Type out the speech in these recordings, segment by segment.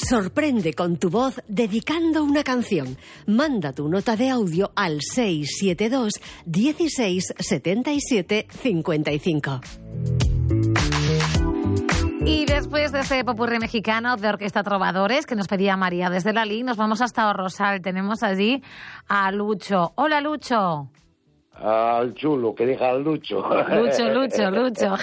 Sorprende con tu voz dedicando una canción. Manda tu nota de audio al 672 16 77 55. Y después de ese popurrí mexicano de Orquesta Trovadores que nos pedía María desde Lalín, nos vamos hasta Rosal. Tenemos allí a Lucho. Hola, Lucho. Al chulo, que deja al Lucho. Lucho.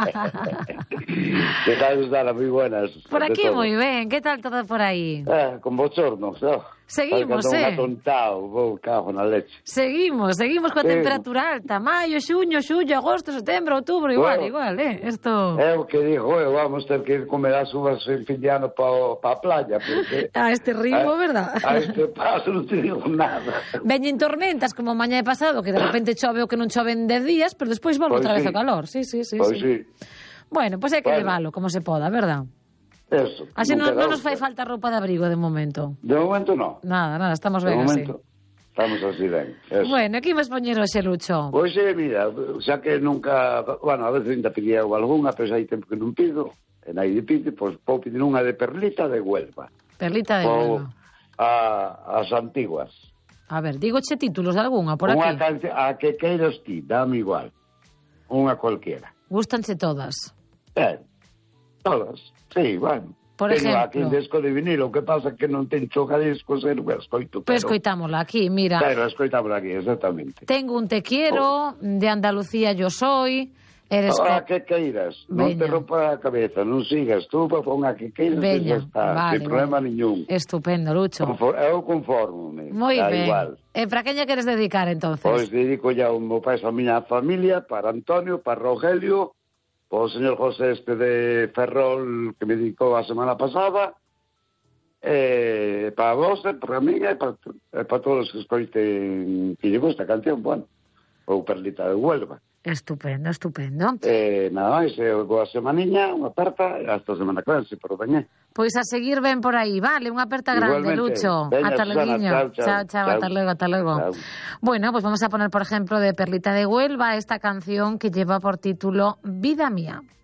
¿Qué tal, Sara? Muy buenas. Por aquí muy bien. ¿Qué tal todo por ahí? Con bochornos, ¿no? Seguimos, cago na leche. Seguimos coa temperatura alta. Maio, xuño, agosto, setembro, outubro, igual, Esto... É o que digo, vamos ter que ir comer as uvas en fin de ano pa a playa, porque... A este ritmo, verdad? A este paso non te digo nada. Veñen tormentas, como mañá de pasado, que de repente chove o que non chove en 10 días, pero despois volve outra vez o calor. Sí. Bueno, pois hai que leválo, como se poda, verdad? Eso. Así non nos fai falta roupa de abrigo de momento. De momento non. Nada, estamos ben así. De momento estamos así ben. Eso. Bueno, aquí imos poñer hoxe, Lucho. Pois mira, xa que nunca... Bueno, a veces ainda pedía algunha, pero xa hai tempo que non pido. E naide pide, pois vou pedir unha de Perlita de Huelva. Perlita de Huelva. As antiguas. A ver, dígoche títulos de algunha por aquí. A que queiras ti, dame igual. Unha cualquiera. Gústanse todas. Todas. Sí, bueno. Por ejemplo, aquí un disco de vinilo, o que pasa que non ten chocadiscos, non escoito. Pois escoitámola aquí, mira. Pero escoitámola aquí, exactamente. Tengo un te quiero, de Andalucía yo soy. Que queiras, non te rompa a cabeza, non sigas tú, pon a que queiras e xa está, vale, sin problema ningún. Estupendo, Lucho. Eu conformo-me. Moi ben. Igual. E para quen lle queres dedicar, entonces? Pois dedico ya o meu pai a miña familia, para Antonio, para Rogelio, o señor José de Ferrol, que me dedicou a semana pasada, para vos, para mí, e para todos que escoiten que lle gusta a canción, bueno, ou Perlita de Huelva. Estupendo. Nada máis, boa semaniña, unha aperta, hasta a semana que ven, pero veñe. Pois a seguir ben por aí, vale, unha aperta grande, Lucho. Ata loguiño. Chao, ata luego. Chao. Bueno, pues vamos a poner, por ejemplo, de Perlita de Huelva esta canción que lleva por título Vida Mía.